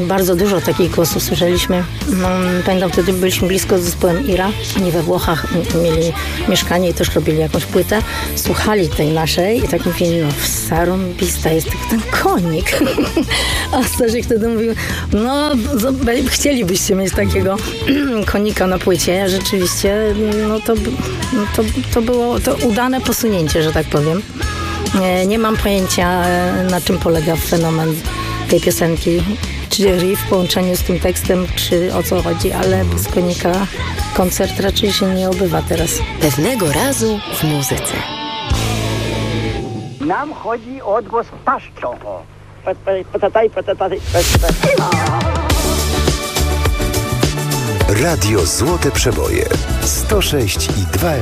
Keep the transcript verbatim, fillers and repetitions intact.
bardzo dużo takich głosów słyszeliśmy. No, pamiętam, wtedy byliśmy blisko z zespołem Ira. Oni we Włochach mieli mieszkanie i też robili jakąś płytę. Słuchali tej naszej i tak mówili, no zarąbista jest tylko ten konik. A Stasiek wtedy mówił, no chcielibyście mieć takiego konika na płycie. Rzeczywiście, no to, no to, to było to udane posunięcie, że tak powiem. Nie, nie mam pojęcia, na czym polega fenomen tej piosenki. Czy riff w połączeniu z tym tekstem, czy o co chodzi, ale bez konika koncert raczej się nie obywa teraz. Pewnego razu w muzyce. Nam chodzi o odgłos paszczą. Patataj, patataj, patataj. Radio Złote Przeboje sto sześć i dwa